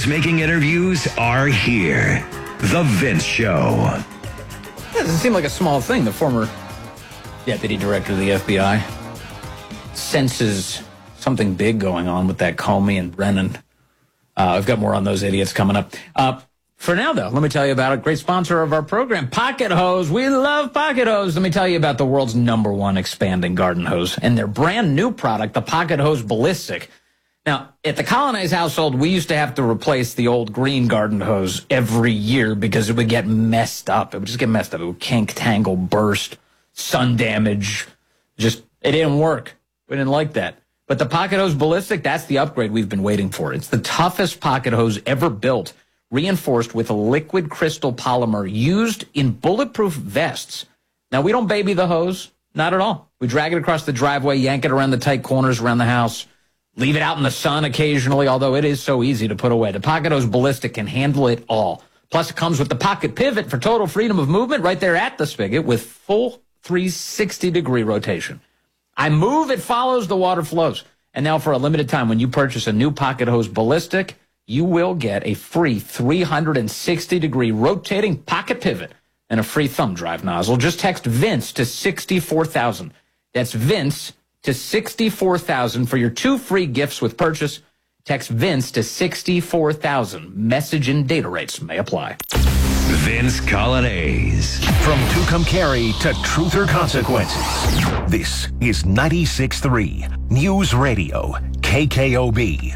news-making interviews are here. The Vince Show. That doesn't seem like a small thing. The former deputy director of the FBI senses something big going on with that Comey and Brennan. I've got more on those idiots coming up. For now, though, let me tell you about a great sponsor of our program, Pocket Hose. We love Pocket Hose. Let me tell you about the world's #1 expanding garden hose and their brand new product, the Pocket Hose Ballistic. Now, at the Colonized household, we used to have to replace the old green garden hose every year because it would get messed up. It would just get messed up. It would kink, tangle, burst, sun damage. It didn't work. We didn't like that. But the Pocket Hose Ballistic, that's the upgrade we've been waiting for. It's the toughest pocket hose ever built, reinforced with a liquid crystal polymer used in bulletproof vests. Now, we don't baby the hose. Not at all. We drag it across the driveway, yank it around the tight corners around the house, leave it out in the sun occasionally, although it is so easy to put away. The Pocket Hose Ballistic can handle it all. Plus, it comes with the pocket pivot for total freedom of movement right there at the spigot with full 360-degree rotation. I move, it follows, the water flows. And now for a limited time, when you purchase a new Pocket Hose Ballistic, you will get a free 360-degree rotating pocket pivot and a free thumb drive nozzle. Just text Vince to 64,000. That's Vince to 64,000 for your 2 free gifts with purchase. Text Vince to 64,000. Message and data rates may apply. Vince Colonnese. From Tucumcari to Truth or Consequences. This is 96.3 News Radio, KKOB.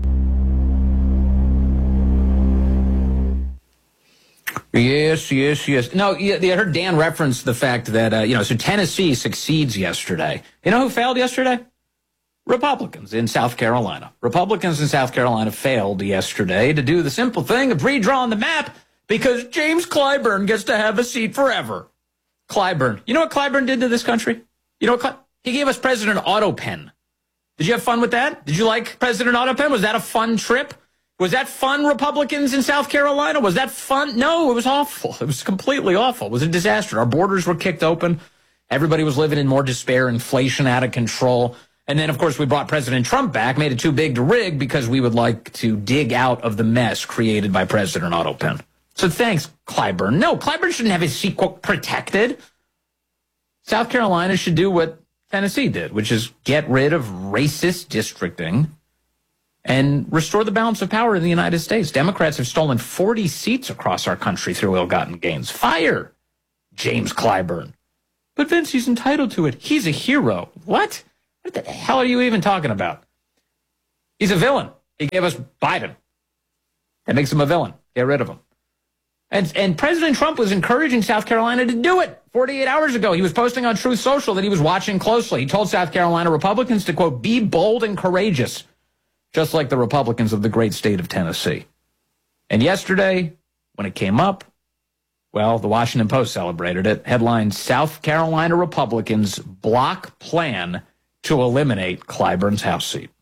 Yes. No, I heard Dan reference the fact that, so Tennessee succeeds yesterday. You know who failed yesterday? Republicans in South Carolina. Republicans in South Carolina failed yesterday to do the simple thing of redrawing the map because James Clyburn gets to have a seat forever. Clyburn. You know what Clyburn did to this country? You know what? He gave us President Autopen. Did you have fun with that? Did you like President Autopen? Was that a fun trip? Was that fun, Republicans in South Carolina? Was that fun? No, it was awful. It was completely awful. It was a disaster. Our borders were kicked open. Everybody was living in more despair, inflation out of control. And then, of course, we brought President Trump back, made it too big to rig because we would like to dig out of the mess created by President Autopen. So thanks, Clyburn. No, Clyburn shouldn't have his seat, quote, protected. South Carolina should do what Tennessee did, which is get rid of racist districting and restore the balance of power in the United States. Democrats have stolen 40 seats across our country through ill-gotten gains. Fire James Clyburn. But Vince, he's entitled to it. He's a hero. What? What the hell are you even talking about? He's a villain. He gave us Biden. That makes him a villain. Get rid of him. And President Trump was encouraging South Carolina to do it 48 hours ago. He was posting on Truth Social that he was watching closely. He told South Carolina Republicans to, quote, be bold and courageous, just like the Republicans of the great state of Tennessee. And yesterday, when it came up, well, the Washington Post celebrated it. Headline, South Carolina Republicans block plan to eliminate Clyburn's House seat.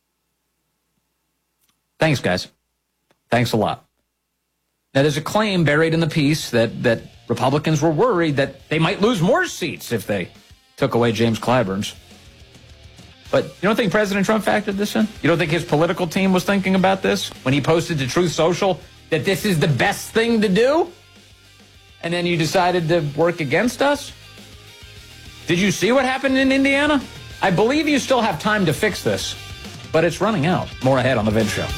Thanks, guys. Thanks a lot. Now, there's a claim buried in the piece that Republicans were worried that they might lose more seats if they took away James Clyburn's. But you don't think President Trump factored this in? You don't think his political team was thinking about this when he posted to Truth Social that this is the best thing to do? And then you decided to work against us? Did you see what happened in Indiana? I believe you still have time to fix this, but it's running out. More ahead on The Vince Show.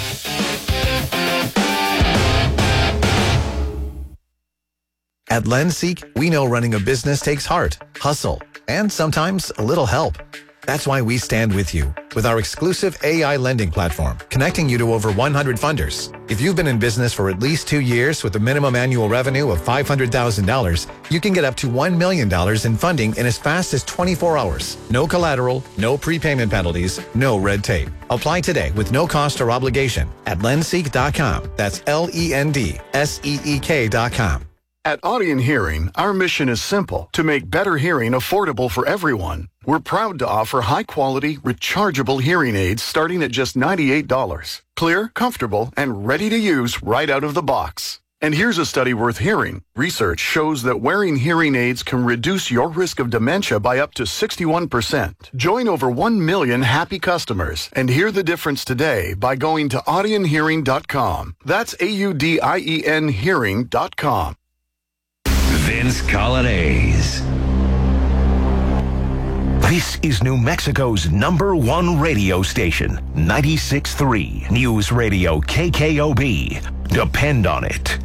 At LendSeek, we know running a business takes heart, hustle, and sometimes a little help. That's why we stand with you with our exclusive AI lending platform, connecting you to over 100 funders. If you've been in business for at least 2 years with a minimum annual revenue of $500,000, you can get up to $1 million in funding in as fast as 24 hours. No collateral, no prepayment penalties, no red tape. Apply today with no cost or obligation at lendseek.com. That's LENDSEEK.com. At Audien Hearing, our mission is simple: to make better hearing affordable for everyone. We're proud to offer high-quality, rechargeable hearing aids starting at just $98. Clear, comfortable, and ready to use right out of the box. And here's a study worth hearing. Research shows that wearing hearing aids can reduce your risk of dementia by up to 61%. Join over 1 million happy customers and hear the difference today by going to audionhearing.com. That's AUDIEN hearing.com. Vince Colonnese. This is New Mexico's #1 radio station, 96.3 News Radio KKOB. Depend on it.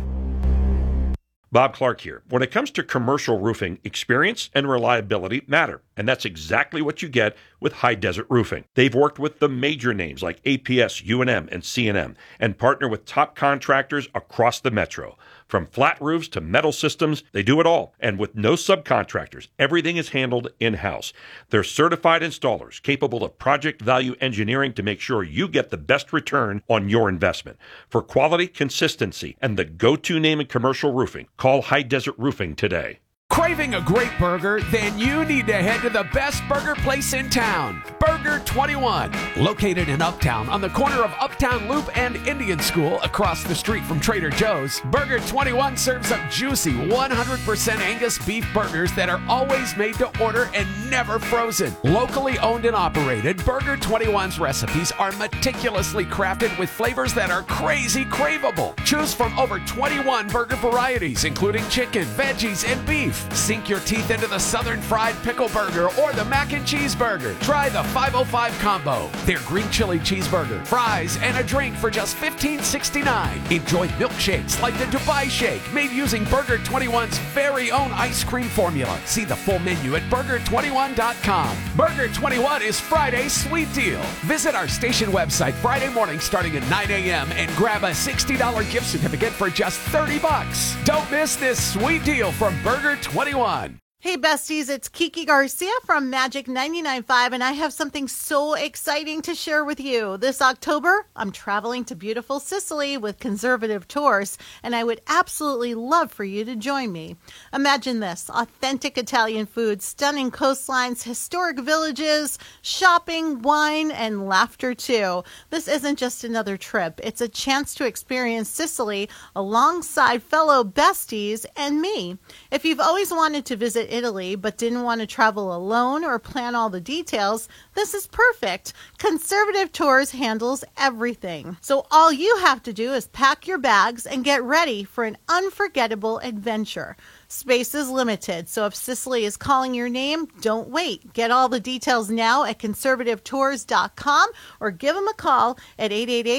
Bob Clark here. When it comes to commercial roofing, experience and reliability matter, and that's exactly what you get with High Desert Roofing. They've worked with the major names like APS, UNM, and CNM, and partner with top contractors across the metro. From flat roofs to metal systems, they do it all. And with no subcontractors, everything is handled in-house. They're certified installers capable of project value engineering to make sure you get the best return on your investment. For quality, consistency, and the go-to name in commercial roofing, call High Desert Roofing today. Craving a great burger? Then you need to head to the best burger place in town, Burger 21. Located in Uptown on the corner of Uptown Loop and Indian School across the street from Trader Joe's, Burger 21 serves up juicy 100% Angus beef burgers that are always made to order and never frozen. Locally owned and operated, Burger 21's recipes are meticulously crafted with flavors that are crazy craveable. Choose from over 21 burger varieties, including chicken, veggies, and beef. Sink your teeth into the Southern Fried Pickle Burger or the Mac and Cheese Burger. Try the 505 Combo. Their green chili cheeseburger, fries, and a drink for just $15.69. Enjoy milkshakes like the Dubai Shake, made using Burger 21's very own ice cream formula. See the full menu at burger21.com. Burger 21 is Friday's sweet deal. Visit our station website Friday morning starting at 9 a.m. and grab a $60 gift certificate for just $30. Don't miss this sweet deal from Burger 21. Hey besties, it's Kiki Garcia from Magic 99.5, and I have something so exciting to share with you. This October, I'm traveling to beautiful Sicily with Conservative Tours, and I would absolutely love for you to join me. Imagine this: authentic Italian food, stunning coastlines, historic villages, shopping, wine, and laughter too. This isn't just another trip. It's a chance to experience Sicily alongside fellow besties and me. If you've always wanted to visit Italy but didn't want to travel alone or plan all the details, this is perfect. Conservative Tours handles everything. So all you have to do is pack your bags and get ready for an unforgettable adventure. Space is limited, so if Sicily is calling your name, don't wait. Get all the details now at conservativetours.com or give them a call at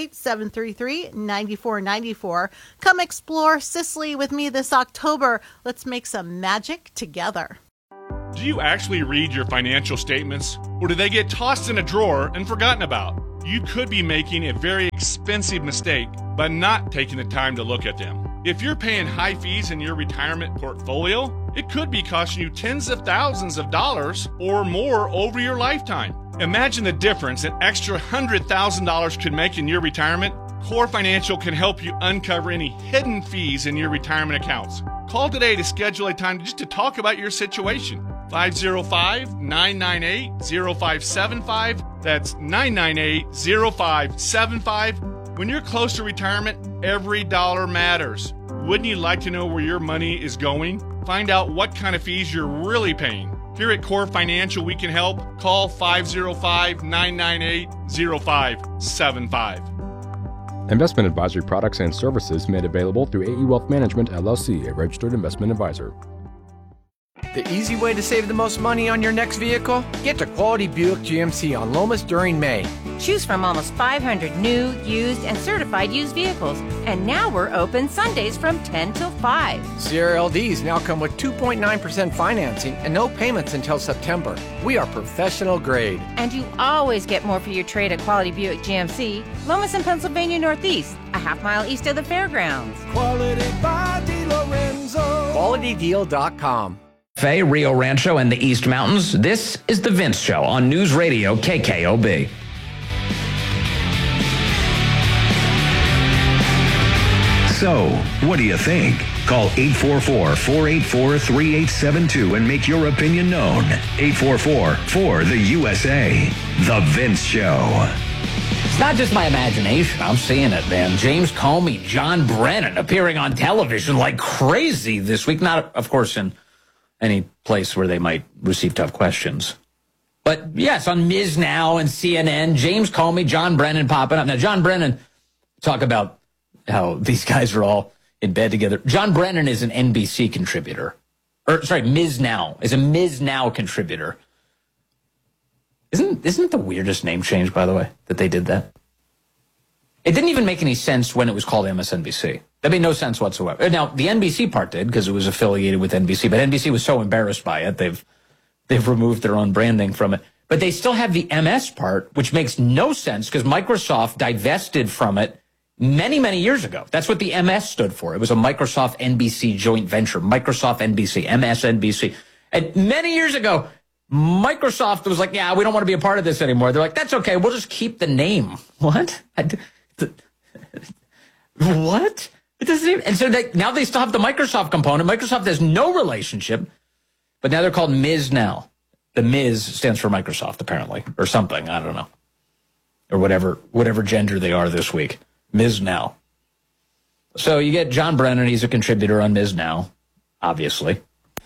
888-733-9494. Come explore Sicily with me this October. Let's make some magic together. Do you actually read your financial statements, or do they get tossed in a drawer and forgotten about? You could be making a very expensive mistake by not taking the time to look at them. If you're paying high fees in your retirement portfolio, it could be costing you tens of thousands of dollars or more over your lifetime. Imagine the difference an extra $100,000 could make in your retirement. Core Financial can help you uncover any hidden fees in your retirement accounts. Call today to schedule a time just to talk about your situation. 505-998-0575. That's 998-0575. When you're close to retirement, every dollar matters. Wouldn't you like to know where your money is going? Find out what kind of fees you're really paying. Here at Core Financial, we can help. Call 505-998-0575. Investment advisory products and services made available through AE Wealth Management, LLC, a registered investment advisor. The easy way to save the most money on your next vehicle? Get to Quality Buick GMC on Lomas during May. Choose from almost 500 new, used, and certified used vehicles. And now we're open Sundays from 10 till 5. CRLDs now come with 2.9% financing and no payments until September. We are professional grade. And you always get more for your trade at Quality Buick GMC, Lomas in Pennsylvania Northeast, a half-mile east of the fairgrounds. Quality by DiLorenzo. QualityDeal.com. Rio Rancho and the East Mountains, this is The Vince Show on News Radio KKOB. So, what do you think? Call 844-484-3872 and make your opinion known. 844-4-the-USA. The Vince Show. It's not just my imagination. I'm seeing it, man. James Comey, John Brennan appearing on television like crazy this week. Not, of course, in any place where they might receive tough questions. But, yes, on Ms. Now and CNN, James Comey, John Brennan popping up. Now, John Brennan, talk about how these guys are all in bed together. John Brennan is an NBC contributor. Ms. Now is a Ms. Now contributor. Isn't it the weirdest name change, by the way, that they did that? It didn't even make any sense when it was called MSNBC. That made no sense whatsoever. Now, the NBC part did because it was affiliated with NBC, but NBC was so embarrassed by it, they've removed their own branding from it. But they still have the MS part, which makes no sense because Microsoft divested from it many, many years ago. That's what the MS stood for. It was a Microsoft NBC joint venture, Microsoft NBC, MSNBC. And many years ago, Microsoft was like, yeah, we don't want to be a part of this anymore. They're like, that's okay. We'll just keep the name. What? What? It doesn't even, and so now they still have the Microsoft component. Microsoft has no relationship, but now they're called Ms. Now. The Ms. stands for Microsoft, apparently, or something. I don't know. Or whatever gender they are this week. Ms. Now. So you get John Brennan. He's a contributor on Ms. Now, obviously.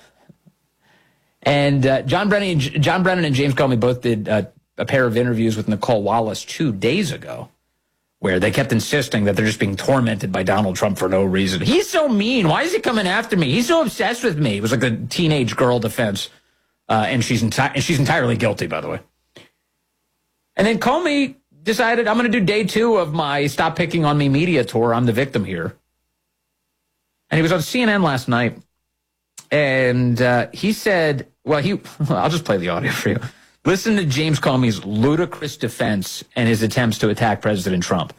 And John Brennan and James Comey both did a pair of interviews with Nicole Wallace 2 days ago, where they kept insisting that they're just being tormented by Donald Trump for no reason. He's so mean. Why is he coming after me? He's so obsessed with me. It was like a teenage girl defense, and she's entirely guilty, by the way. And then Comey decided, I'm going to do day 2 of my Stop Picking on Me media tour. I'm the victim here. And he was on CNN last night, and he said, I'll just play the audio for you. Listen to James Comey's ludicrous defense and his attempts to attack President Trump.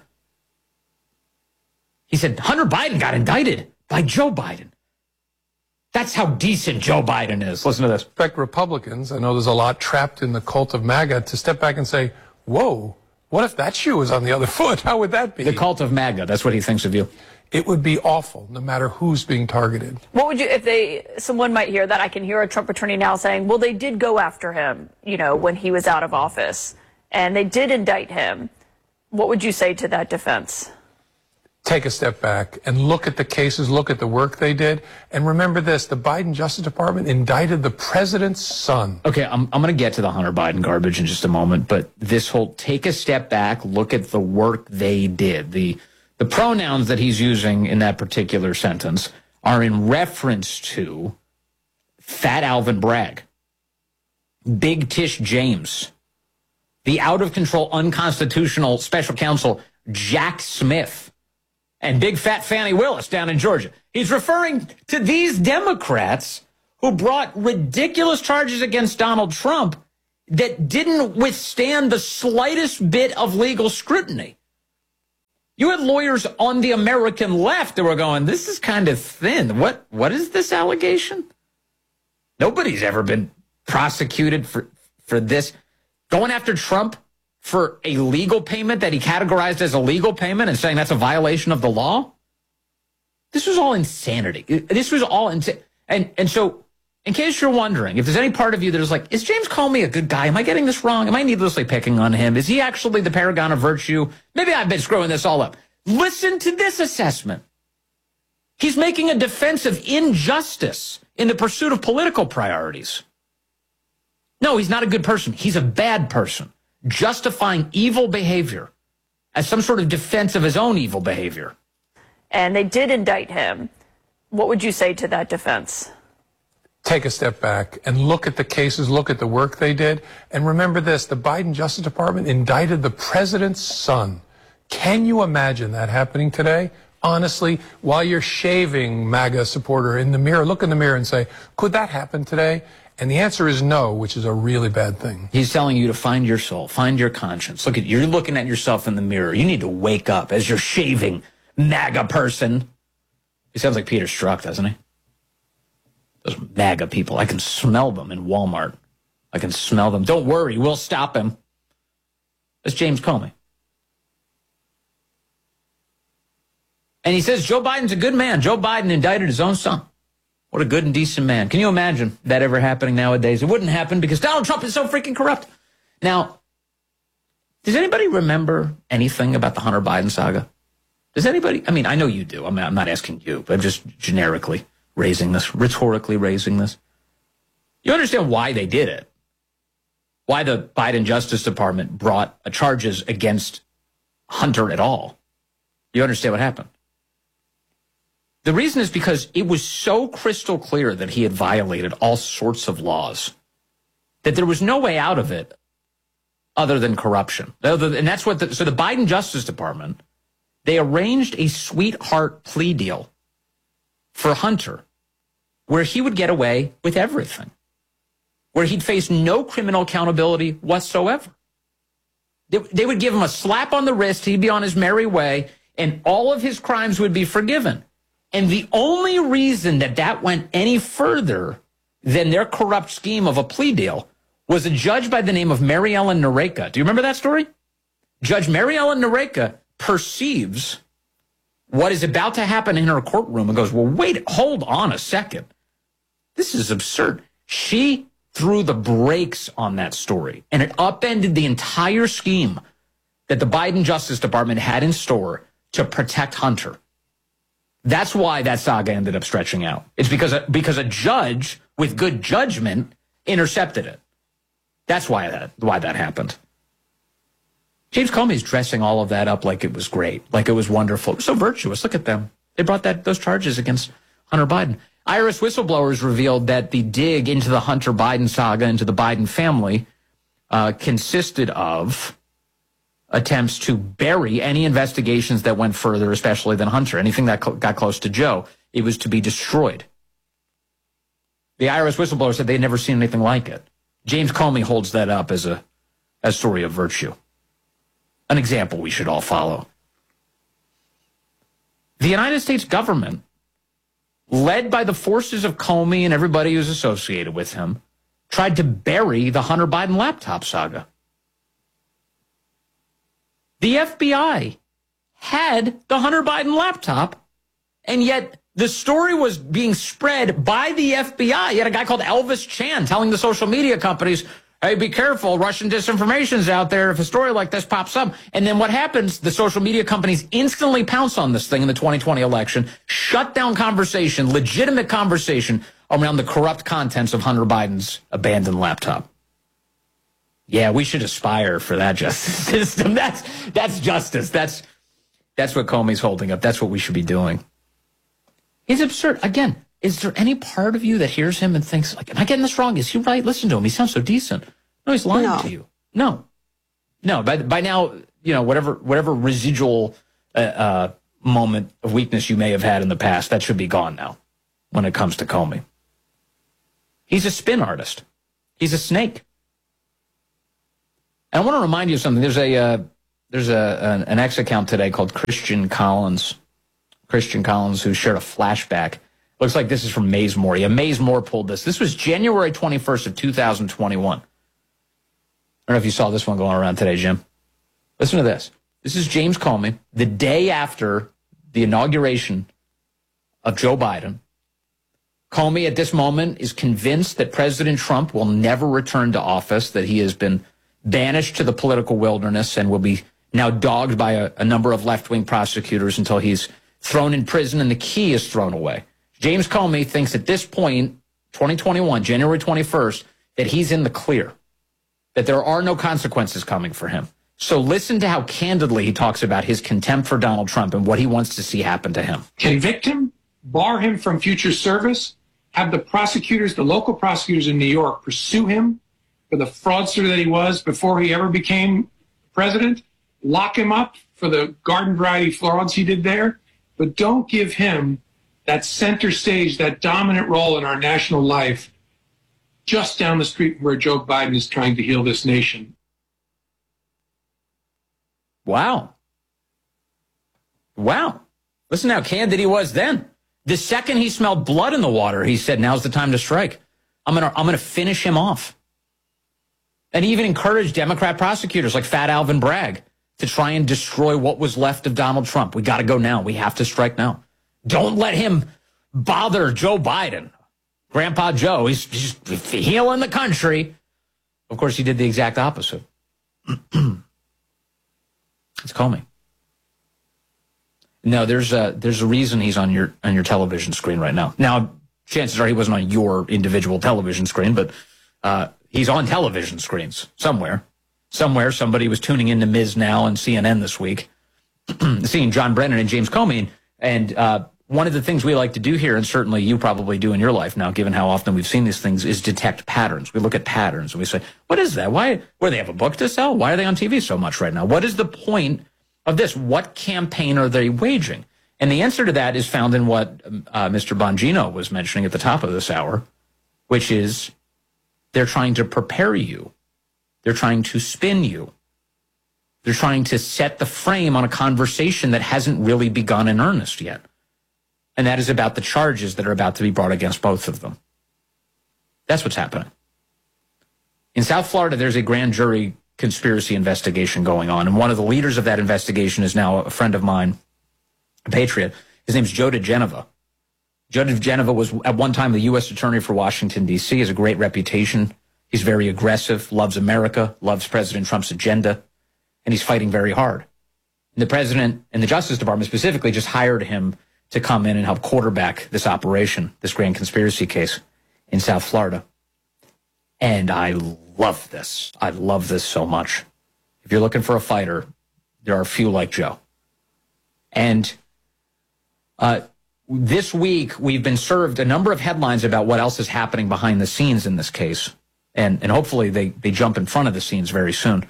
He said, Hunter Biden got indicted by Joe Biden. That's how decent Joe Biden is. Listen to this. Expect Republicans, I know there's a lot trapped in the cult of MAGA, to step back and say, whoa, what if that shoe was on the other foot? How would that be? The cult of MAGA, that's what he thinks of you. It would be awful, no matter who's being targeted. What would you, if someone might hear that, I can hear a Trump attorney now saying, well, they did go after him, when he was out of office, and they did indict him. What would you say to that defense? Take a step back and look at the cases, look at the work they did, and remember this, the Biden Justice Department indicted the president's son. Okay, I'm going to get to the Hunter Biden garbage in just a moment, but this whole take a step back, look at the work they did, the pronouns that he's using in that particular sentence are in reference to Fat Alvin Bragg, Big Tish James, the out-of-control, unconstitutional special counsel Jack Smith, and Big Fat Fannie Willis down in Georgia. He's referring to these Democrats who brought ridiculous charges against Donald Trump that didn't withstand the slightest bit of legal scrutiny. You had lawyers on the American left that were going, this is kind of thin. What is this allegation? Nobody's ever been prosecuted for this. Going after Trump for a legal payment that he categorized as a legal payment and saying that's a violation of the law? This was all insanity. This was all insane. And so, in case you're wondering, if there's any part of you that is like, is James Comey a good guy? Am I getting this wrong? Am I needlessly picking on him? Is he actually the paragon of virtue? Maybe I've been screwing this all up. Listen to this assessment. He's making a defense of injustice in the pursuit of political priorities. No, he's not a good person. He's a bad person, justifying evil behavior as some sort of defense of his own evil behavior. And they did indict him. What would you say to that defense? Take a step back and look at the cases, look at the work they did. And remember this, the Biden Justice Department indicted the president's son. Can you imagine that happening today? Honestly, while you're shaving MAGA supporter in the mirror, look in the mirror and say, could that happen today? And the answer is no, which is a really bad thing. He's telling you to find your soul, find your conscience. You're looking at yourself in the mirror. You need to wake up as you're shaving MAGA person. He sounds like Peter Strzok, doesn't he? Those MAGA people. I can smell them in Walmart. I can smell them. Don't worry, we'll stop him. That's James Comey. And he says Joe Biden's a good man. Joe Biden indicted his own son. What a good and decent man. Can you imagine that ever happening nowadays? It wouldn't happen because Donald Trump is so freaking corrupt. Now, Does anybody remember anything about the Hunter Biden saga? Does anybody? I mean, I know you do. I'm not asking you, but I'm just generically rhetorically raising this. You understand why they did it? Why the Biden Justice Department brought charges against Hunter at all? You understand what happened? The reason is because it was so crystal clear that he had violated all sorts of laws that there was no way out of it other than corruption. And that's what so the Biden Justice Department, they arranged a sweetheart plea deal for Hunter where he would get away with everything, where he'd face no criminal accountability whatsoever. They would give him a slap on the wrist, he'd be on his merry way, and all of his crimes would be forgiven. And the only reason that went any further than their corrupt scheme of a plea deal was a judge by the name of Mary Ellen Noreika. Do you remember that story? Judge Mary Ellen Noreika perceives what is about to happen in her courtroom and goes, well, wait, hold on a second. This is absurd. She threw the brakes on that story, and it upended the entire scheme that the Biden Justice Department had in store to protect Hunter. That's why that saga ended up stretching out. It's because a judge with good judgment intercepted it. That's why that happened. James Comey's dressing all of that up like it was great, like it was wonderful. It was so virtuous. Look at them. They brought those charges against Hunter Biden. IRS whistleblowers revealed that the dig into the Hunter Biden saga, into the Biden family, consisted of attempts to bury any investigations that went further, especially than Hunter. Anything that got close to Joe, it was to be destroyed. The IRS whistleblower said they'd never seen anything like it. James Comey holds that up as a story of virtue. An example we should all follow. The United States government, led by the forces of Comey and everybody who's associated with him, tried to bury the Hunter Biden laptop saga. The FBI had the Hunter Biden laptop, and yet the story was being spread by the FBI. You had a guy called Elvis Chan telling the social media companies, hey, be careful, Russian disinformation's out there if a story like this pops up. And then what happens, the social media companies instantly pounce on this thing in the 2020 election, shut down conversation, legitimate conversation around the corrupt contents of Hunter Biden's abandoned laptop. Yeah, we should aspire for that justice system. That's justice. That's what Comey's holding up. That's what we should be doing. It's absurd. Again, is there any part of you that hears him and thinks, like, am I getting this wrong? Is he right? Listen to him. He sounds so decent. No, he's lying to you. No. By now, whatever residual moment of weakness you may have had in the past, that should be gone now when it comes to Comey. He's a spin artist. He's a snake. And I want to remind you of something. There's an X account today called Christian Collins, who shared a flashback. Looks like this is from Maze Moore. Yeah, Maze Moore pulled this. This was January 21st of 2021. I don't know if you saw this one going around today, Jim. Listen to this. This is James Comey, the day after the inauguration of Joe Biden. Comey at this moment is convinced that President Trump will never return to office, that he has been banished to the political wilderness and will be now dogged by a number of left-wing prosecutors until he's thrown in prison and the key is thrown away. James Comey thinks at this point, 2021, January 21st, that he's in the clear, that there are no consequences coming for him. So listen to how candidly he talks about his contempt for Donald Trump and what he wants to see happen to him. Convict him, bar him from future service, have the prosecutors, the local prosecutors in New York, pursue him for the fraudster that he was before he ever became president, lock him up for the garden variety frauds he did there, but don't give him that center stage, that dominant role in our national life, just down the street where Joe Biden is trying to heal this nation. Wow. Listen how candid he was then. The second he smelled blood in the water, he said, now's the time to strike. I'm gonna finish him off. And he even encouraged Democrat prosecutors like Fat Alvin Bragg to try and destroy what was left of Donald Trump. We got to go now. We have to strike now. Don't let him bother Joe Biden. Grandpa Joe, he's healing the country. Of course, he did the exact opposite. It's Comey. No, there's a reason he's on your television screen right now. Now, chances are he wasn't on your individual television screen, but he's on television screens somewhere. Somewhere somebody was tuning into Ms. Now and CNN this week, seeing John Brennan and James Comey. And one of the things we like to do here, and certainly you probably do in your life now, given how often we've seen these things, is detect patterns. We look at patterns and we say, what is that? Why they have a book to sell? Why are they on TV so much right now? What is the point of this? What campaign are they waging? And the answer to that is found in what Mr. Bongino was mentioning at the top of this hour, which is they're trying to prepare you. They're trying to spin you. They're trying to set the frame on a conversation that hasn't really begun in earnest yet. And that is about the charges that are about to be brought against both of them. That's what's happening. In South Florida, there's a grand jury conspiracy investigation going on. And one of the leaders of that investigation is now a friend of mine, a patriot. His name's Joe DeGenova. Joe DeGenova was at one time the U.S. Attorney for Washington, D.C., has a great reputation. He's very aggressive, loves America, loves President Trump's agenda, and he's fighting very hard. And the president and the Justice Department specifically just hired him to come in and help quarterback this operation, this grand conspiracy case in South Florida. And I love this. I love this so much. If you're looking for a fighter, there are few like Joe. And this week, we've been served a number of headlines about what else is happening behind the scenes in this case. And hopefully they jump in front of the scenes very soon.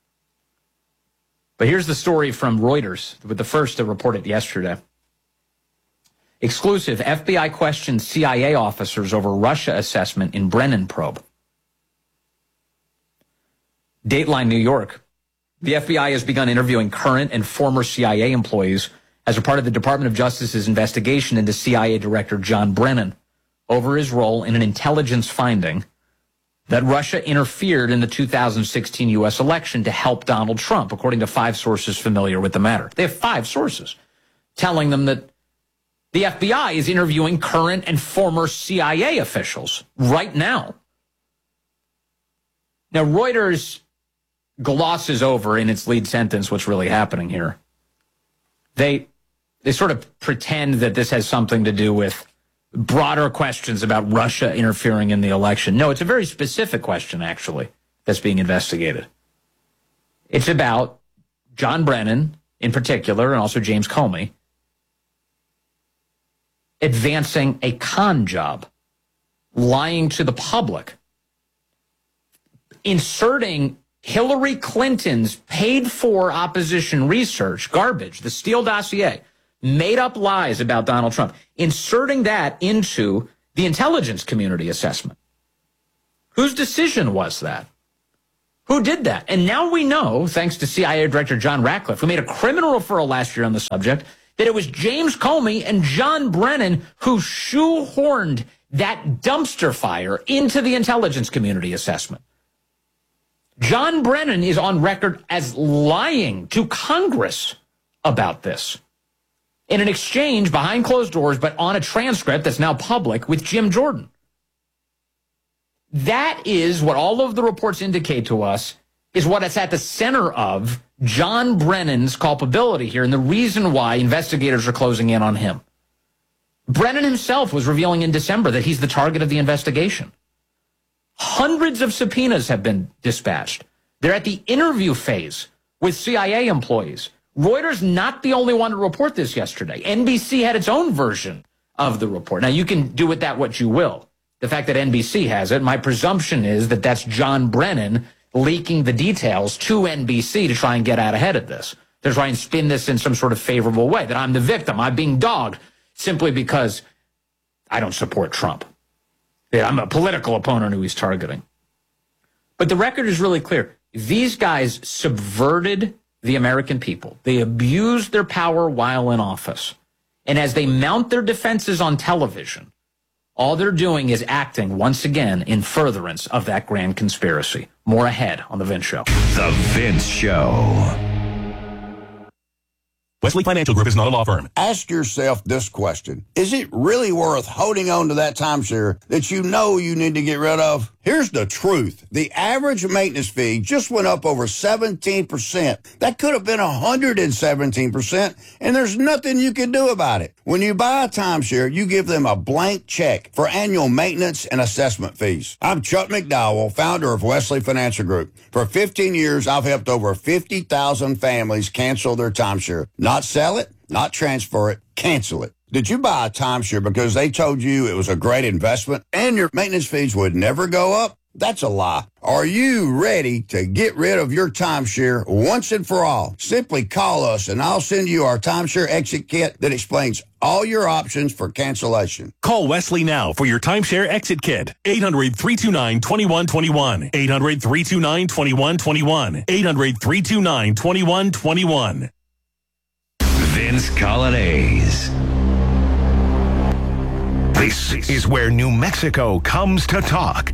But here's the story from Reuters, with the first to report it yesterday. Exclusive, FBI questions CIA officers over Russia assessment in Brennan probe. Dateline New York. The FBI has begun interviewing current and former CIA employees as a part of the Department of Justice's investigation into CIA Director John Brennan over his role in an intelligence finding that Russia interfered in the 2016 U.S. election to help Donald Trump, according to 5 sources familiar with the matter. They have 5 sources telling them that the FBI is interviewing current and former CIA officials right now. Now, Reuters glosses over in its lead sentence what's really happening here. They sort of pretend that this has something to do with broader questions about Russia interfering in the election. No, it's a very specific question, actually, that's being investigated. It's about John Brennan in particular, and also James Comey, advancing a con job, lying to the public, inserting Hillary Clinton's paid-for opposition research, garbage, the Steele dossier, made-up lies about Donald Trump, inserting that into the intelligence community assessment. Whose decision was that? Who did that? And now we know, thanks to CIA Director John Ratcliffe, who made a criminal referral last year on the subject, that it was James Comey and John Brennan who shoehorned that dumpster fire into the intelligence community assessment. John Brennan is on record as lying to Congress about this in an exchange behind closed doors, but on a transcript that's now public with Jim Jordan. That is what all of the reports indicate to us is what is at the center of John Brennan's culpability here and the reason why investigators are closing in on him. Brennan himself was revealing in December that he's the target of the investigation. Hundreds of subpoenas have been dispatched. They're at the interview phase with CIA employees. Reuters not the only one to report this yesterday. NBC had its own version of the report. Now, you can do with that what you will. The fact that NBC has it, my presumption is that that's John Brennan leaking the details to NBC to try and get out ahead of this, to try and spin this in some sort of favorable way, that I'm the victim, I'm being dogged simply because I don't support Trump. I'm a political opponent who he's targeting. But the record is really clear. These guys subverted the American people. They abused their power while in office. And as they mount their defenses on television, all they're doing is acting once again in furtherance of that grand conspiracy. More ahead on The Vince Show. The Vince Show. Wesley Financial Group is not a law firm. Ask yourself this question. Is it really worth holding on to that timeshare that you know you need to get rid of? Here's the truth. The average maintenance fee just went up over 17%. That could have been 117%, and there's nothing you can do about it. When you buy a timeshare, you give them a blank check for annual maintenance and assessment fees. I'm Chuck McDowell, founder of Wesley Financial Group. For 15 years, I've helped over 50,000 families cancel their timeshare. Not sell it, not transfer it, cancel it. Did you buy a timeshare because they told you it was a great investment and your maintenance fees would never go up? That's a lie. Are you ready to get rid of your timeshare once and for all? Simply call us and I'll send you our timeshare exit kit that explains all your options for cancellation. Call Wesley now for your timeshare exit kit. 800-329-2121. 800-329-2121. 800-329-2121. Vince Colonnese. This is where New Mexico comes to talk.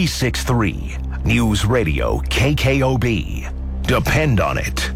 96.3 News Radio KKOB. Depend on it.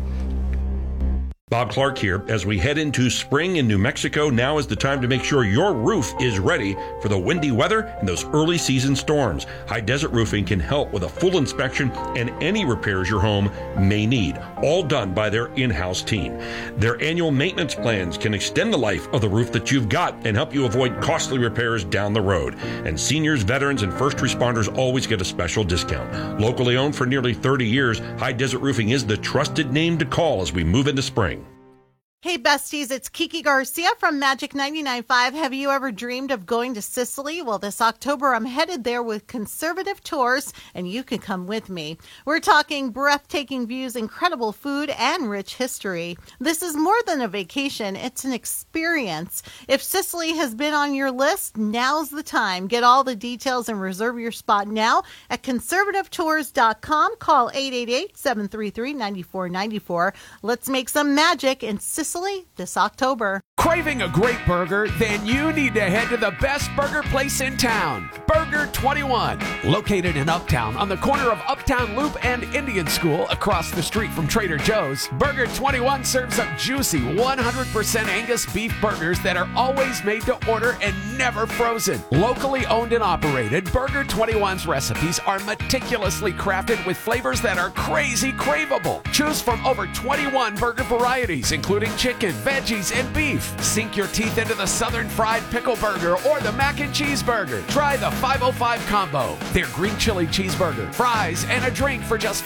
Bob Clark here. As we head into spring in New Mexico, now is the time to make sure your roof is ready for the windy weather and those early season storms. High Desert Roofing can help with a full inspection and any repairs your home may need, all done by their in-house team. Their annual maintenance plans can extend the life of the roof that you've got and help you avoid costly repairs down the road. And seniors, veterans, and first responders always get a special discount. Locally owned for nearly 30 years, High Desert Roofing is the trusted name to call as we move into spring. Hey, besties, it's Kiki Garcia from Magic 99.5. Have you ever dreamed of going to Sicily? Well, this October, I'm headed there with Conservative Tours, and you can come with me. We're talking breathtaking views, incredible food, and rich history. This is more than a vacation. It's an experience. If Sicily has been on your list, now's the time. Get all the details and reserve your spot now at conservativetours.com. Call 888-733-9494. Let's make some magic in Sicily this October. Craving a great burger? Then you need to head to the best burger place in town, Burger 21. Located in Uptown on the corner of Uptown Loop and Indian School across the street from Trader Joe's, Burger 21 serves up juicy 100% Angus beef burgers that are always made to order and never frozen. Locally owned and operated, Burger 21's recipes are meticulously crafted with flavors that are crazy craveable. Choose from over 21 burger varieties, including chicken, veggies, and beef. Sink your teeth into the Southern Fried Pickle Burger or the Mac and Cheese Burger. Try the 505 Combo, their green chili cheeseburger, fries, and a drink for just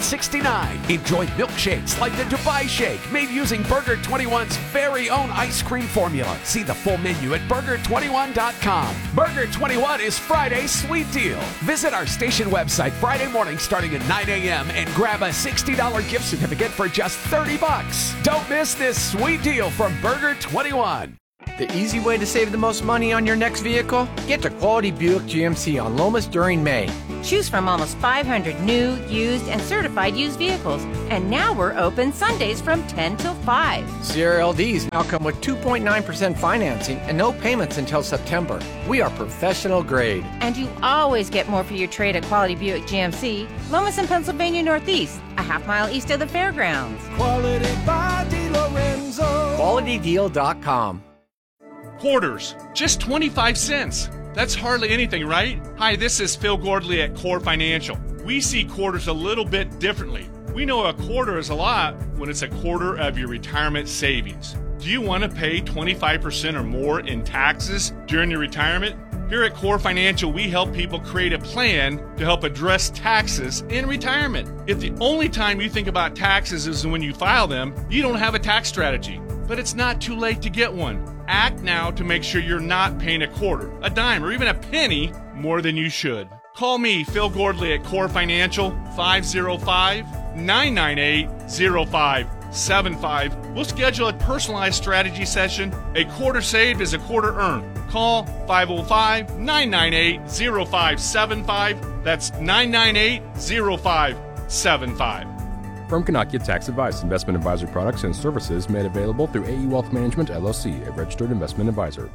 $15.69. Enjoy milkshakes like the Dubai Shake, made using Burger 21's very own ice cream formula. See the full menu at burger21.com. Burger 21 is Friday's sweet deal. Visit our station website Friday morning starting at 9 a.m. and grab a $60 gift certificate for just $30. Don't miss this sweet deal from Burger 21. The easy way to save the most money on your next vehicle? Get to Quality Buick GMC on Lomas during May. Choose from almost 500 new, used, and certified used vehicles. And now we're open Sundays from 10 till 5. CRLDs now come with 2.9% financing and no payments until September. We are professional grade. And you always get more for your trade at Quality Buick GMC, Lomas and Pennsylvania Northeast, a half-mile east of the fairgrounds. Quality by DeLorenzo. QualityDeal.com. Quarters, just 25 cents. That's hardly anything, right? Hi, this is Phil Gordley at Core Financial. We see quarters a little bit differently. We know a quarter is a lot when it's a quarter of your retirement savings. Do you want to pay 25% or more in taxes during your retirement? Here at Core Financial, we help people create a plan to help address taxes in retirement. If the only time you think about taxes is when you file them, you don't have a tax strategy. But it's not too late to get one. Act now to make sure you're not paying a quarter, a dime, or even a penny more than you should. Call me, Phil Gordley at Core Financial, 505-998-0575. We'll schedule a personalized strategy session. A quarter saved is a quarter earned. Call 505-998-0575. That's 998-0575. From Kanakya Tax Advice, investment advisory products and services made available through AE Wealth Management, LLC, a registered investment advisor.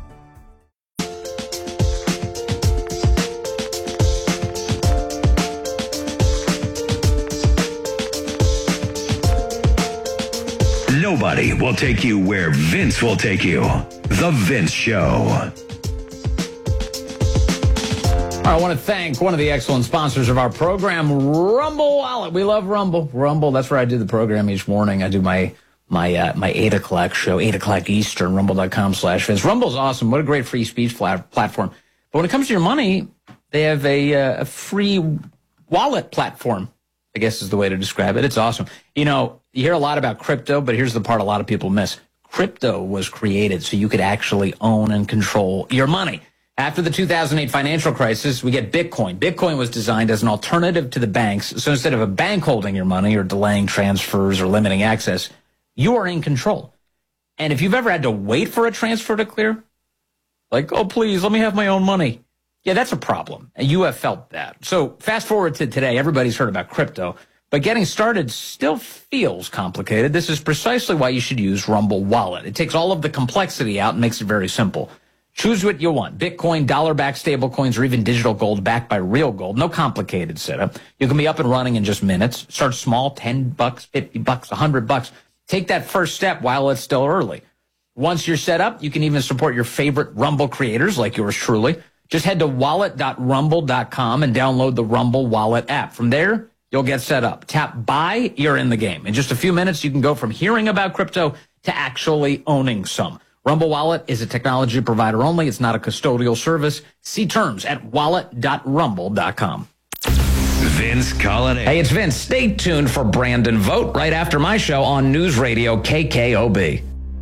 Nobody will take you where Vince will take you. The Vince Show. I want to thank one of the excellent sponsors of our program, Rumble Wallet. We love Rumble. Rumble, that's where I do the program each morning. I do my 8 o'clock show, 8 o'clock Eastern, rumble.com/Vince. Rumble's awesome. What a great free speech platform. But when it comes to your money, they have a free wallet platform, I guess is the way to describe it. It's awesome. You know, you hear a lot about crypto, but here's the part a lot of people miss. Crypto was created so you could actually own and control your money. After the 2008 financial crisis, we get Bitcoin. Bitcoin was designed as an alternative to the banks. So instead of a bank holding your money or delaying transfers or limiting access, you are in control. And if you've ever had to wait for a transfer to clear, like, oh, please, let me have my own money. Yeah, that's a problem. And you have felt that. So fast forward to today, everybody's heard about crypto, but getting started still feels complicated. This is precisely why you should use Rumble Wallet. It takes all of the complexity out and makes it very simple. Choose what you want. Bitcoin, dollar-backed stablecoins, or even digital gold backed by real gold. No complicated setup. You can be up and running in just minutes. Start small, $10, $50, $100. Take that first step while it's still early. Once you're set up, you can even support your favorite Rumble creators like yours truly. Just head to wallet.rumble.com and download the Rumble Wallet app. From there, you'll get set up. Tap buy, you're in the game. In just a few minutes, you can go from hearing about crypto to actually owning some. Rumble Wallet is a technology provider only. It's not a custodial service. See terms at wallet.rumble.com. Vince Colonnese. Hey, it's Vince. Stay tuned for Brandon Vote right after my show on News Radio KKOB.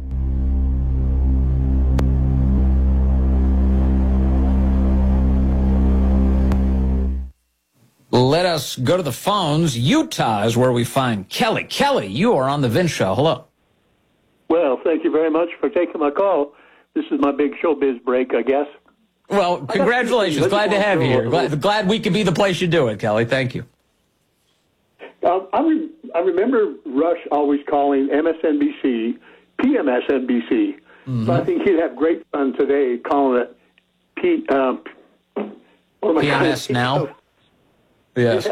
Let us go to the phones. Utah is where we find Kelly. Kelly, you are on the Vince Show. Hello. Well, thank you very much for taking my call. This is my big showbiz break, I guess. Well, congratulations. Glad to have you here. Glad we could be the place you do it, Kelly. Thank you. I remember Rush always calling MSNBC PMSNBC. Mm-hmm. So I think he'd have great fun today calling it PMS Now. Yes.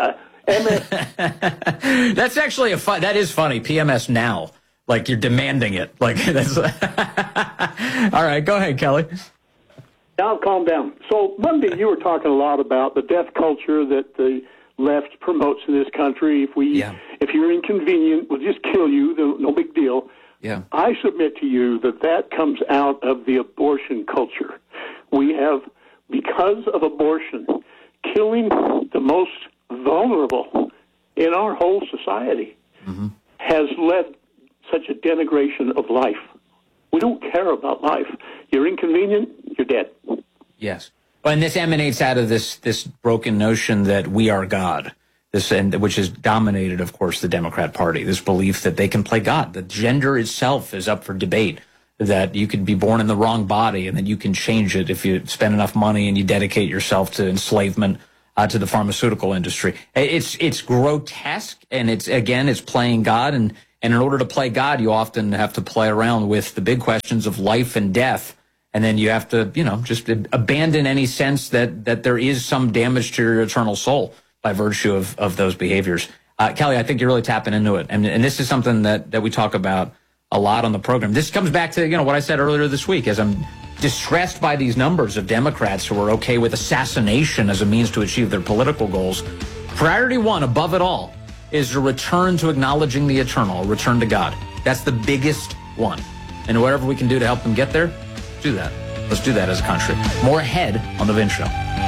That's actually that is funny. PMS Now. Like you're demanding it. Like that's all right, go ahead, Kelly. Now calm down. So Monday you were talking a lot about the death culture that the left promotes in this country. If you're inconvenient, we'll just kill you. No big deal. Yeah. I submit to you that comes out of the abortion culture. We have, because of abortion, killing the most vulnerable in our whole society has led such a denigration of life. We don't care about life. You're inconvenient, you're dead. Yes. And this emanates out of this broken notion that we are God, which has dominated, of course, the Democrat Party, this belief that they can play God, that gender itself is up for debate, that you could be born in the wrong body and that you can change it if you spend enough money and you dedicate yourself to enslavement to the pharmaceutical industry. It's grotesque, and it's playing God, and in order to play God, you often have to play around with the big questions of life and death, and then you have to, just abandon any sense that there is some damage to your eternal soul by virtue of those behaviors. Kelly, I think you're really tapping into it, and this is something that we talk about a lot on the program. This comes back to what I said earlier this week, as I'm distressed by these numbers of Democrats who are okay with assassination as a means to achieve their political goals. Priority one, above it all, is a return to acknowledging the eternal, a return to God. That's the biggest one. And whatever we can do to help them get there, do that. Let's do that as a country. More ahead on The Vince Show.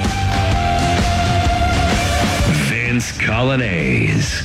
Vince Colonnese.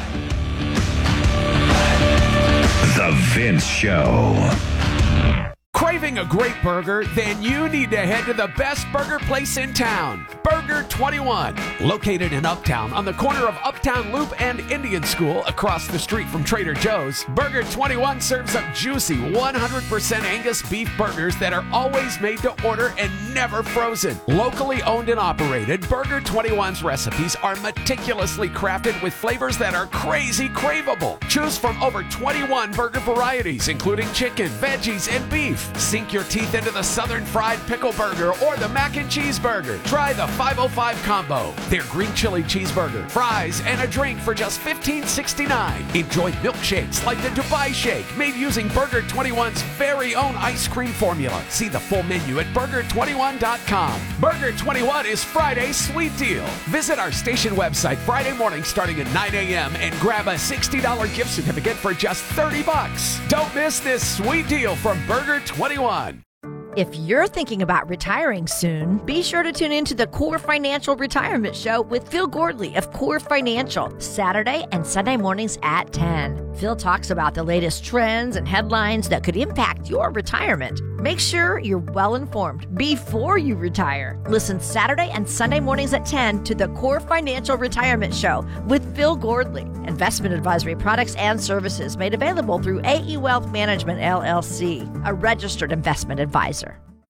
The Vince Show. Craving a great burger? Then you need to head to the best burger place in town, Burger 21. Located in Uptown on the corner of Uptown Loop and Indian School across the street from Trader Joe's, Burger 21 serves up juicy 100% Angus beef burgers that are always made to order and never frozen. Locally owned and operated, Burger 21's recipes are meticulously crafted with flavors that are crazy craveable. Choose from over 21 burger varieties, including chicken, veggies, and beef. Sink your teeth into the Southern Fried Pickle Burger or the Mac and Cheese Burger. Try the $5.05 combo. Their green chili cheeseburger, fries, and a drink for just $15.69. Enjoy milkshakes like the Dubai Shake, made using Burger 21's very own ice cream formula. See the full menu at burger21.com. Burger 21 is Friday's sweet deal. Visit our station website Friday morning starting at 9 a.m. and grab a $60 gift certificate for just $30. Don't miss this sweet deal from Burger 21. If you're thinking about retiring soon, be sure to tune into the Core Financial Retirement Show with Phil Gordley of Core Financial, Saturday and Sunday mornings at 10. Phil talks about the latest trends and headlines that could impact your retirement. Make sure you're well informed before you retire. Listen Saturday and Sunday mornings at 10 to the Core Financial Retirement Show with Phil Gordley. Investment advisory products and services made available through AE Wealth Management, LLC, a registered investment advisor.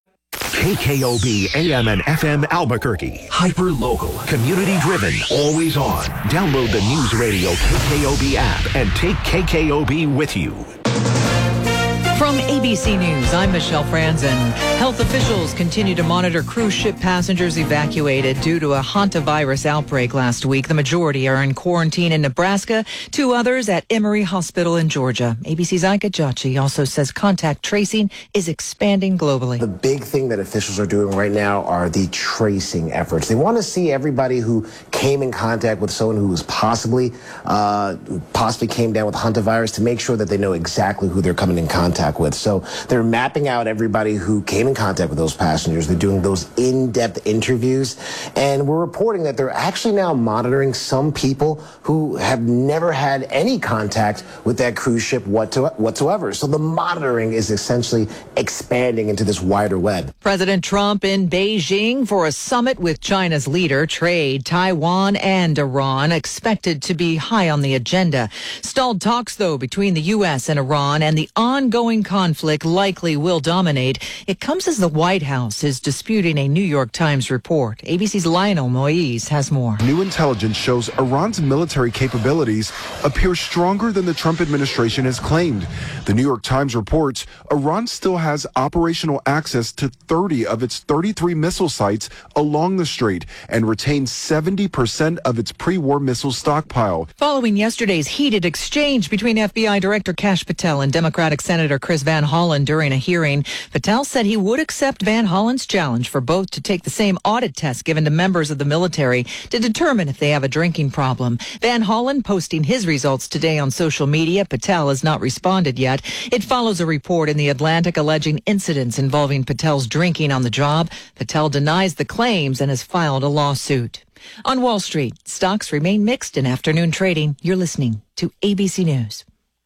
KKOB AM and FM Albuquerque. Hyper local. Community driven. Always on. Download the News Radio KKOB app and take KKOB with you. From ABC News, I'm Michelle Franzen. Health officials continue to monitor cruise ship passengers evacuated due to a hantavirus outbreak last week. The majority are in quarantine in Nebraska, 2 others at Emory Hospital in Georgia. ABC's Ika Jachi also says contact tracing is expanding globally. The big thing that officials are doing right now are the tracing efforts. They want to see everybody who came in contact with someone who was possibly came down with hantavirus to make sure that they know exactly who they're coming in contact with. So they're mapping out everybody who came in contact with those passengers. They're doing those in-depth interviews. And we're reporting that they're actually now monitoring some people who have never had any contact with that cruise ship whatsoever. So the monitoring is essentially expanding into this wider web. President Trump in Beijing for a summit with China's leader. Trade, Taiwan, and Iran expected to be high on the agenda. Stalled talks, though, between the U.S. and Iran, and the ongoing conflict likely will dominate. It comes as the White House is disputing a New York Times report. ABC's Lionel Moise has more. New intelligence shows Iran's military capabilities appear stronger than the Trump administration has claimed. The New York Times reports Iran still has operational access to 30 of its 33 missile sites along the strait and retains 70% of its pre-war missile stockpile. Following yesterday's heated exchange between FBI Director Kash Patel and Democratic Senator Chris Van Hollen during a hearing, Patel said he would accept Van Hollen's challenge for both to take the same audit test given to members of the military to determine if they have a drinking problem. Van Hollen posting his results today on social media. Patel has not responded yet. It follows a report in The Atlantic alleging incidents involving Patel's drinking on the job. Patel denies the claims and has filed a lawsuit. On Wall Street, stocks remain mixed in afternoon trading. You're listening to ABC News.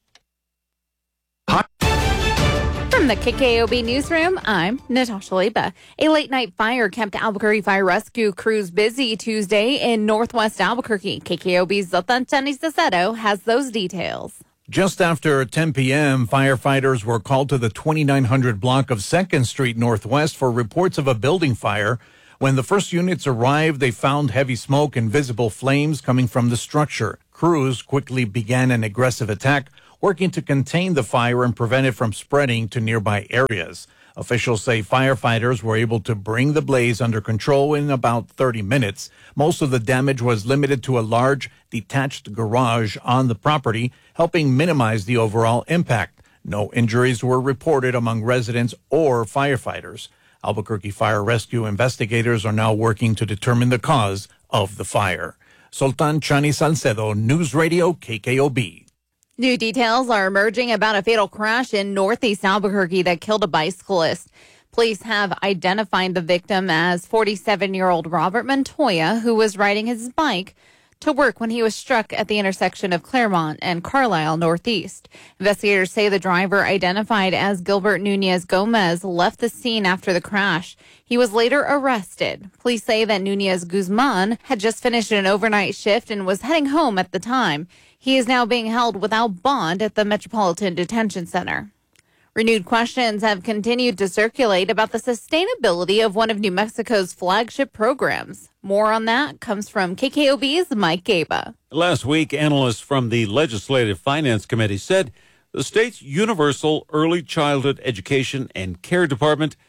From the KKOB Newsroom, I'm Natasha Leba. A late-night fire kept Albuquerque fire rescue crews busy Tuesday in northwest Albuquerque. KKOB's Zoltan Chanizaceto has those details. Just after 10 p.m., firefighters were called to the 2900 block of 2nd Street Northwest for reports of a building fire. When the first units arrived, they found heavy smoke and visible flames coming from the structure. Crews quickly began an aggressive attack, working to contain the fire and prevent it from spreading to nearby areas. Officials say firefighters were able to bring the blaze under control in about 30 minutes. Most of the damage was limited to a large detached garage on the property, helping minimize the overall impact. No injuries were reported among residents or firefighters. Albuquerque Fire Rescue investigators are now working to determine the cause of the fire. Sultan Chani Salcedo, News Radio KKOB. New details are emerging about a fatal crash in northeast Albuquerque that killed a bicyclist. Police have identified the victim as 47-year-old Robert Montoya, who was riding his bike to work when he was struck at the intersection of Claremont and Carlisle Northeast. Investigators say the driver, identified as Gilbert Nunez Gomez, left the scene after the crash. He was later arrested. Police say that Nunez Guzman had just finished an overnight shift and was heading home at the time. He is now being held without bond at the Metropolitan Detention Center. Renewed questions have continued to circulate about the sustainability of one of New Mexico's flagship programs. More on that comes from KKOB's Mike Gaba. Last week, analysts from the Legislative Finance Committee said the state's Universal Early Childhood Education and Care Department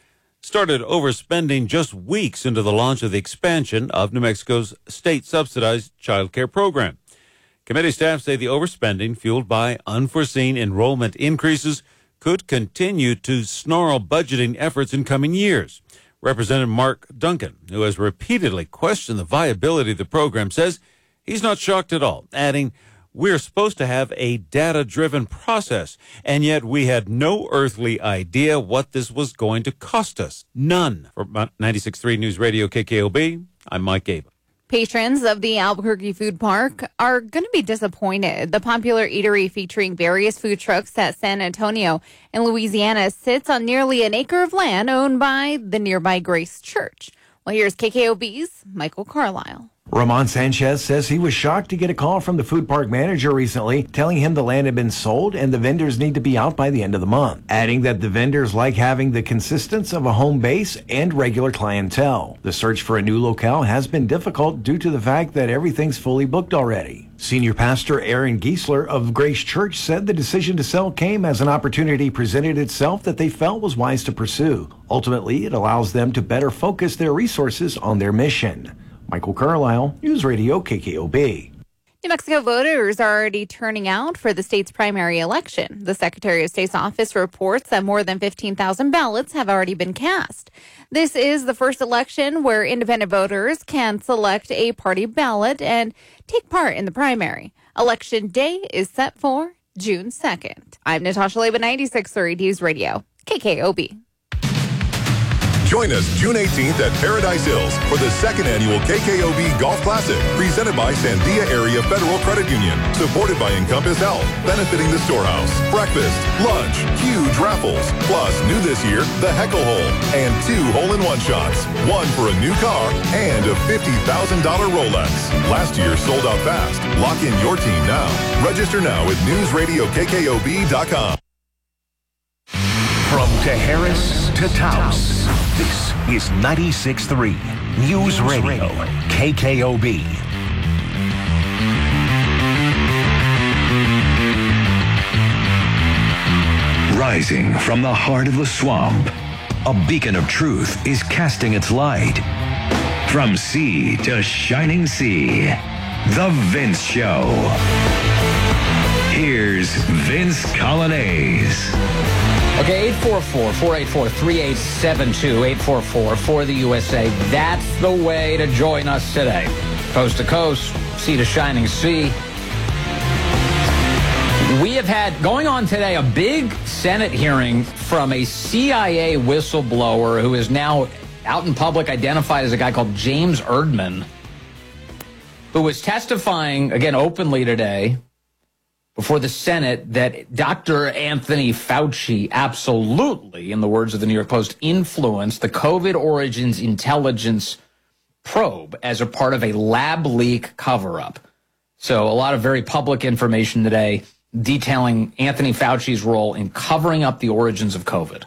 started overspending just weeks into the launch of the expansion of New Mexico's state-subsidized child care program. Committee staff say the overspending, fueled by unforeseen enrollment increases, could continue to snarl budgeting efforts in coming years. Representative Mark Duncan, who has repeatedly questioned the viability of the program, says he's not shocked at all, adding, "We're supposed to have a data-driven process, and yet we had no earthly idea what this was going to cost us. None." For 96.3 News Radio KKOB, I'm Mike Gaba. Patrons of the Albuquerque Food Park are going to be disappointed. The popular eatery featuring various food trucks at San Antonio in Louisiana sits on nearly an acre of land owned by the nearby Grace Church. Well, here's KKOB's Michael Carlisle. Ramon Sanchez says he was shocked to get a call from the food park manager recently telling him the land had been sold and the vendors need to be out by the end of the month, adding that the vendors like having the consistency of a home base and regular clientele. The search for a new locale has been difficult due to the fact that everything's fully booked already. Senior pastor Aaron Giesler of Grace Church said the decision to sell came as an opportunity presented itself that they felt was wise to pursue. Ultimately, it allows them to better focus their resources on their mission. Michael Carlisle, News Radio KKOB. New Mexico voters are already turning out for the state's primary election. The Secretary of State's office reports that more than 15,000 ballots have already been cast. This is the first election where independent voters can select a party ballot and take part in the primary. Election day is set for June 2nd. I'm Natasha Leba, 96.3 News Radio, KKOB. Join us June 18th at Paradise Hills for the second annual KKOB Golf Classic, presented by Sandia Area Federal Credit Union, supported by Encompass Health, benefiting the storehouse. Breakfast, lunch, huge raffles, plus new this year, the Heckle Hole, and 2 hole-in-one shots, one for a new car and a $50,000 Rolex. Last year sold out fast. Lock in your team now. Register now at newsradiokkob.com. From Tejeris to Taos, this is 96.3 News Radio, KKOB. Rising from the heart of the swamp, a beacon of truth is casting its light. From sea to shining sea, The Vince Show. Here's Vince Colonnese. Okay, 844-484-3872, 844 for the USA. That's the way to join us today. Coast to coast, sea to shining sea. We have had, going on today, a big Senate hearing from a CIA whistleblower who is now out in public identified as a guy called James Erdman, who was testifying, again, openly today, before the Senate, that Dr. Anthony Fauci absolutely, in the words of the New York Post, influenced the COVID origins intelligence probe as a part of a lab leak cover-up. So a lot of very public information today detailing Anthony Fauci's role in covering up the origins of COVID.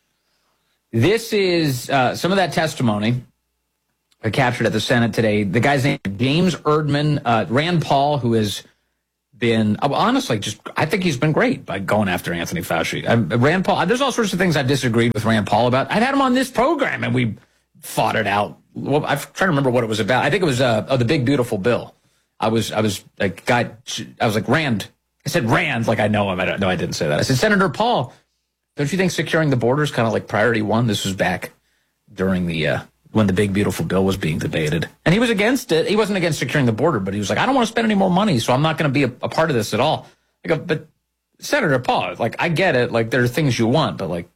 This is some of that testimony captured at the Senate today. The guy's name is James Erdman, Rand Paul, who has been, honestly, I think he's been great by going after Anthony Fauci. Rand Paul, there's all sorts of things I've disagreed with Rand Paul about. I've had him on this program and we fought it out. Well, I'm trying to remember what it was about. I think it was the Big Beautiful Bill. I was like Rand. I said Rand like I know him. No, I didn't say that. I said, Senator Paul, don't you think securing the border is kind of like priority one? This was back during the when the Big Beautiful Bill was being debated. And he was against it. He wasn't against securing the border, but he was like, I don't want to spend any more money, so I'm not going to be a part of this at all. I go, but Senator Paul, like, I get it. Like, there are things you want, but, like,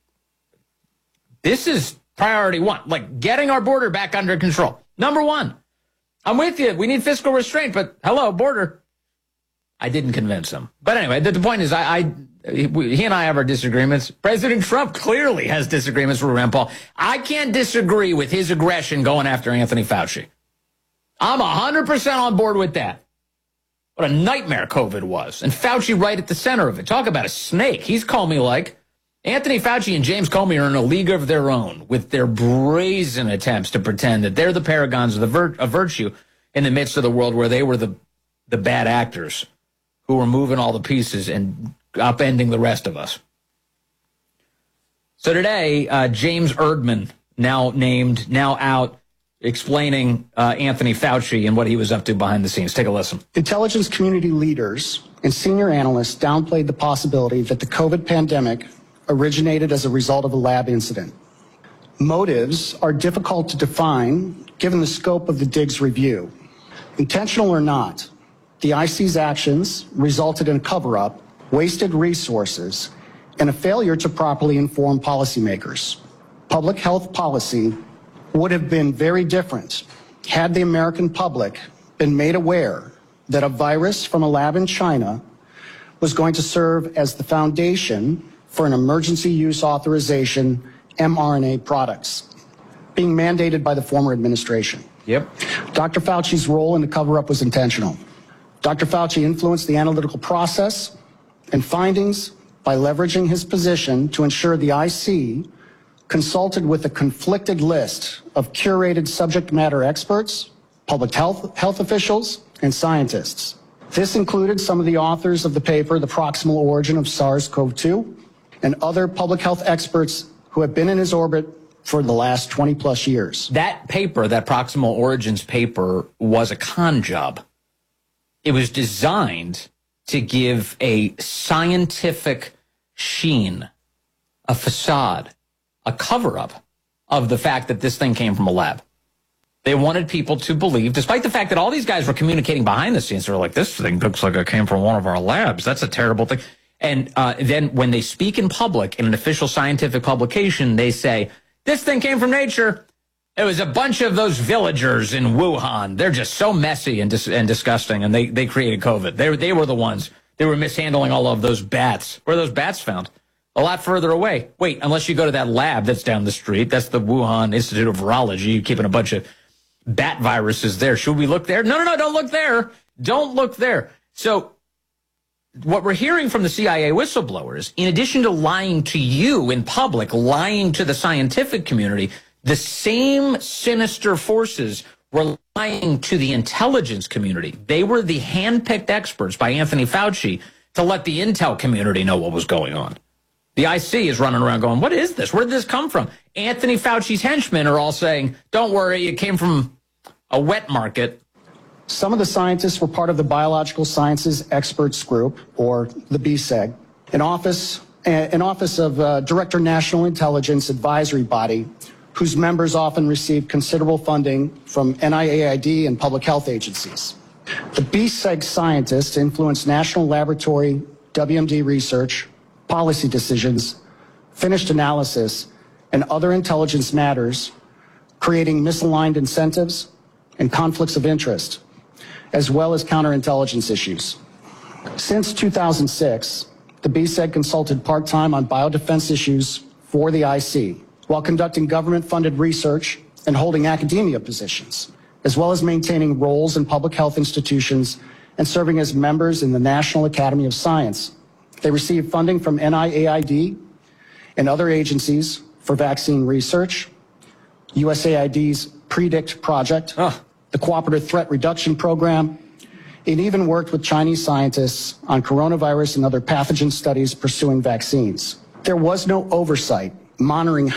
this is priority one. Like, getting our border back under control. Number one. I'm with you. We need fiscal restraint, but hello, border. I didn't convince him. But anyway, the point is, he and I have our disagreements. President Trump clearly has disagreements with Rand Paul. I can't disagree with his aggression going after Anthony Fauci. I'm 100% on board with that. What a nightmare COVID was. And Fauci right at the center of it. Talk about a snake. He's called me like Anthony Fauci and James Comey are in a league of their own with their brazen attempts to pretend that they're the paragons of virtue in the midst of the world where they were the bad actors who were moving all the pieces and upending the rest of us. So today, James Erdman, now named, now out, explaining Anthony Fauci and what he was up to behind the scenes. Take a listen. Intelligence community leaders and senior analysts downplayed the possibility that the COVID pandemic originated as a result of a lab incident. Motives are difficult to define given the scope of the Diggs review. Intentional or not, the IC's actions resulted in a cover-up, wasted resources, and a failure to properly inform policymakers. Public health policy would have been very different had the American public been made aware that a virus from a lab in China was going to serve as the foundation for an emergency use authorization mRNA products being mandated by the former administration. Yep. Dr. Fauci's role in the cover-up was intentional. Dr. Fauci influenced the analytical process and findings by leveraging his position to ensure the IC consulted with a conflicted list of curated subject matter experts, public health officials, and scientists. This included some of the authors of the paper, The Proximal Origin of SARS-CoV-2, and other public health experts who have been in his orbit for the last 20 plus years. That paper, that Proximal Origins paper, was a con job. It was designed to give a scientific sheen, a facade, a cover-up of the fact that this thing came from a lab. They wanted people to believe, despite the fact that all these guys were communicating behind the scenes, they were like, this thing looks like it came from one of our labs. That's a terrible thing. And then when they speak in public in an official scientific publication, they say, this thing came from nature. It was a bunch of those villagers in Wuhan. They're just so messy and disgusting, and they created COVID. They were the ones. They were mishandling all of those bats. Where are those bats found? A lot further away. Wait, unless you go to that lab that's down the street. That's the Wuhan Institute of Virology. You're keeping a bunch of bat viruses there. Should we look there? No, don't look there. Don't look there. So what we're hearing from the CIA whistleblowers, in addition to lying to you in public, lying to the scientific community, the same sinister forces were lying to the intelligence community. They were the handpicked experts by Anthony Fauci to let the intel community know what was going on. The IC is running around going, what is this? Where did this come from? Anthony Fauci's henchmen are all saying, don't worry, it came from a wet market. Some of the scientists were part of the Biological Sciences Experts Group, or the BSEG, an office of Director National Intelligence Advisory Body, whose members often receive considerable funding from NIAID and public health agencies. The BSEG scientists influence national laboratory, WMD research, policy decisions, finished analysis, and other intelligence matters, creating misaligned incentives and conflicts of interest, as well as counterintelligence issues. Since 2006, the BSEG consulted part-time on biodefense issues for the IC, while conducting government-funded research and holding academia positions, as well as maintaining roles in public health institutions and serving as members in the National Academy of Science. They received funding from NIAID and other agencies for vaccine research, USAID's PREDICT project, the Cooperative Threat Reduction Program, and even worked with Chinese scientists on coronavirus and other pathogen studies pursuing vaccines. There was no oversight monitoring